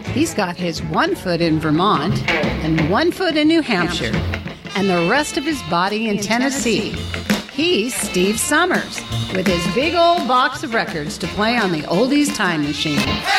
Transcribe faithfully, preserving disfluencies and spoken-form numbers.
He's got his one foot in Vermont and one foot in New Hampshire and the rest of his body in Tennessee. He's Steve Summers with his big old box of records to play on the oldies time machine.